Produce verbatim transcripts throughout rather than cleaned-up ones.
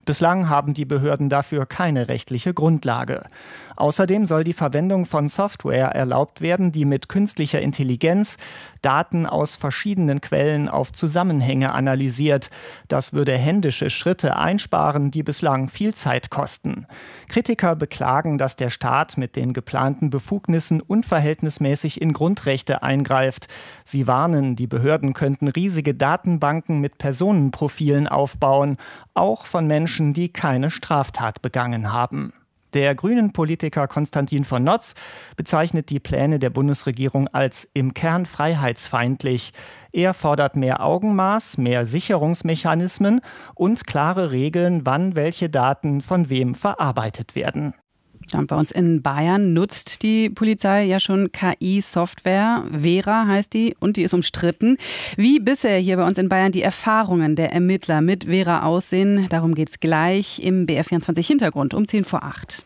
Bislang haben die Behörden dafür keine rechtliche Grundlage. Außerdem soll die Verwendung von Software erlaubt werden, die mit künstlicher Intelligenz Daten aus verschiedenen Quellen auf Zusammenhänge analysiert. Das würde händische Schritte einsparen, die bislang viel Zeit kosten. Kritiker beklagen, dass der Staat mit den geplanten Befugnissen unverhältnismäßig in Grundrechte eingreift. Sie warnen, die Behörden könnten riesige Datenbanken mit Personenprofilen aufbauen, auch von Menschen, die keine Straftat begangen haben. Der Grünen-Politiker Konstantin von Notz bezeichnet die Pläne der Bundesregierung als im Kern freiheitsfeindlich. Er fordert mehr Augenmaß, mehr Sicherungsmechanismen und klare Regeln, wann welche Daten von wem verarbeitet werden. Und bei uns in Bayern nutzt die Polizei ja schon K I-Software. Vera heißt die und die ist umstritten. Wie bisher hier bei uns in Bayern die Erfahrungen der Ermittler mit Vera aussehen, darum geht es gleich im B R vierundzwanzig Hintergrund um zehn vor acht.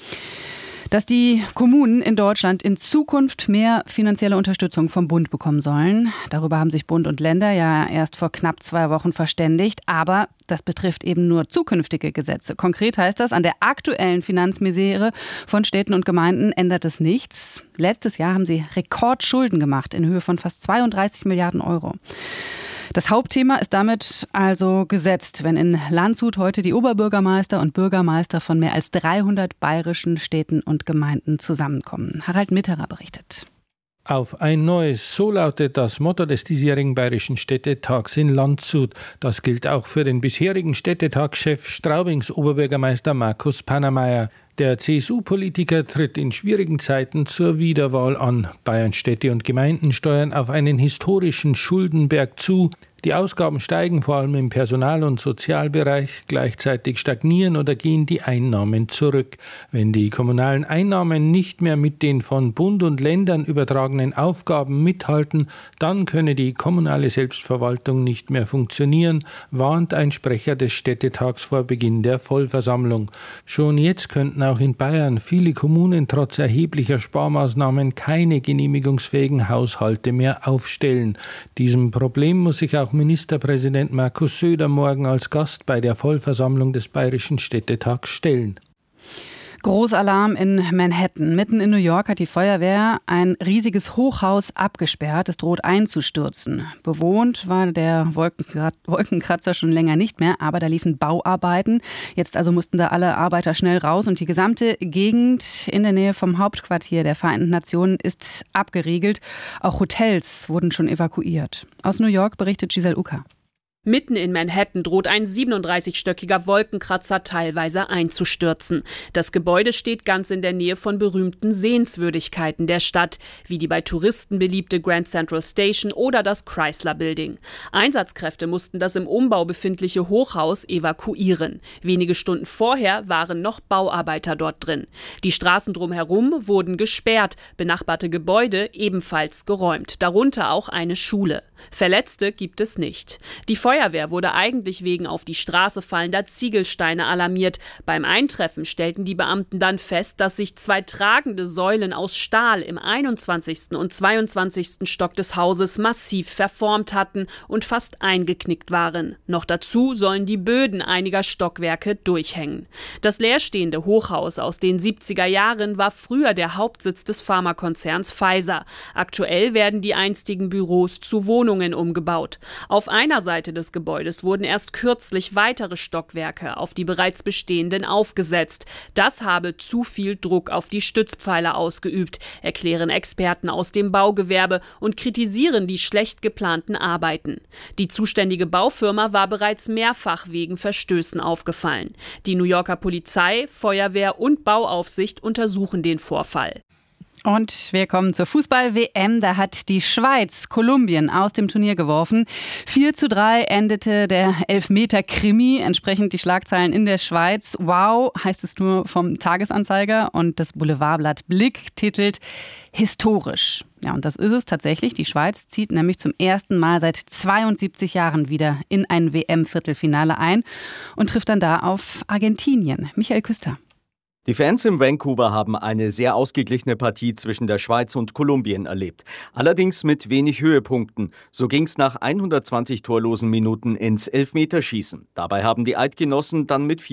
Dass die Kommunen in Deutschland in Zukunft mehr finanzielle Unterstützung vom Bund bekommen sollen. Darüber haben sich Bund und Länder ja erst vor knapp zwei Wochen verständigt. Aber das betrifft eben nur zukünftige Gesetze. Konkret heißt das, an der aktuellen Finanzmisere von Städten und Gemeinden ändert es nichts. Letztes Jahr haben sie Rekordschulden gemacht in Höhe von fast zweiunddreißig Milliarden Euro. Das Hauptthema ist damit also gesetzt, wenn in Landshut heute die Oberbürgermeister und Bürgermeister von mehr als dreihundert bayerischen Städten und Gemeinden zusammenkommen. Harald Mitterer berichtet. Auf ein neues, so lautet das Motto des diesjährigen Bayerischen Städtetags in Landshut. Das gilt auch für den bisherigen Städtetagschef Straubings Oberbürgermeister Markus Pannermeier. Der C S U-Politiker tritt in schwierigen Zeiten zur Wiederwahl an. Bayerns Städte und Gemeinden steuern auf einen historischen Schuldenberg zu. Die Ausgaben steigen vor allem im Personal- und Sozialbereich, gleichzeitig stagnieren oder gehen die Einnahmen zurück. Wenn die kommunalen Einnahmen nicht mehr mit den von Bund und Ländern übertragenen Aufgaben mithalten, dann könne die kommunale Selbstverwaltung nicht mehr funktionieren, warnt ein Sprecher des Städtetags vor Beginn der Vollversammlung. Schon jetzt könnten auch in Bayern viele Kommunen trotz erheblicher Sparmaßnahmen keine genehmigungsfähigen Haushalte mehr aufstellen. Diesem Problem muss sich auch Ministerpräsident Markus Söder morgen als Gast bei der Vollversammlung des Bayerischen Städtetags stellen. Großalarm in Manhattan. Mitten in New York hat die Feuerwehr ein riesiges Hochhaus abgesperrt. Es droht einzustürzen. Bewohnt war der Wolkenkratzer schon länger nicht mehr, aber da liefen Bauarbeiten. Jetzt also mussten da alle Arbeiter schnell raus und die gesamte Gegend in der Nähe vom Hauptquartier der Vereinten Nationen ist abgeriegelt. Auch Hotels wurden schon evakuiert. Aus New York berichtet Giselle Uka. Mitten in Manhattan droht ein siebenunddreißigstöckiger Wolkenkratzer teilweise einzustürzen. Das Gebäude steht ganz in der Nähe von berühmten Sehenswürdigkeiten der Stadt, wie die bei Touristen beliebte Grand Central Station oder das Chrysler Building. Einsatzkräfte mussten das im Umbau befindliche Hochhaus evakuieren. Wenige Stunden vorher waren noch Bauarbeiter dort drin. Die Straßen drumherum wurden gesperrt, benachbarte Gebäude ebenfalls geräumt, darunter auch eine Schule. Verletzte gibt es nicht. Die Die Feuerwehr wurde eigentlich wegen auf die Straße fallender Ziegelsteine alarmiert. Beim Eintreffen stellten die Beamten dann fest, dass sich zwei tragende Säulen aus Stahl im einundzwanzigsten und zweiundzwanzigsten Stock des Hauses massiv verformt hatten und fast eingeknickt waren. Noch dazu sollen die Böden einiger Stockwerke durchhängen. Das leerstehende Hochhaus aus den siebziger Jahren war früher der Hauptsitz des Pharmakonzerns Pfizer. Aktuell werden die einstigen Büros zu Wohnungen umgebaut. Auf einer Seite des Gebäudes wurden erst kürzlich weitere Stockwerke auf die bereits bestehenden aufgesetzt. Das habe zu viel Druck auf die Stützpfeiler ausgeübt, erklären Experten aus dem Baugewerbe und kritisieren die schlecht geplanten Arbeiten. Die zuständige Baufirma war bereits mehrfach wegen Verstößen aufgefallen. Die New Yorker Polizei, Feuerwehr und Bauaufsicht untersuchen den Vorfall. Und wir kommen zur Fußball-W M. Da hat die Schweiz Kolumbien aus dem Turnier geworfen. vier zu drei endete der Elfmeter-Krimi, entsprechend die Schlagzeilen in der Schweiz. Wow, heißt es nur vom Tagesanzeiger. Und das Boulevardblatt Blick titelt historisch. Ja, und das ist es tatsächlich. Die Schweiz zieht nämlich zum ersten Mal seit zweiundsiebzig Jahren wieder in ein W M-Viertelfinale ein und trifft dann da auf Argentinien. Michael Küster. Die Fans in Vancouver haben eine sehr ausgeglichene Partie zwischen der Schweiz und Kolumbien erlebt. Allerdings mit wenig Höhepunkten. So ging es nach hundertzwanzig torlosen Minuten ins Elfmeterschießen. Dabei haben die Eidgenossen dann mit